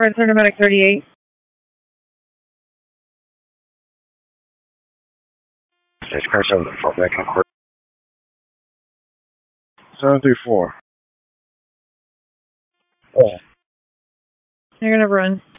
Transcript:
Fred Cinematic 38. Stage car 7, fall back in court. 734. Oh. You're gonna run.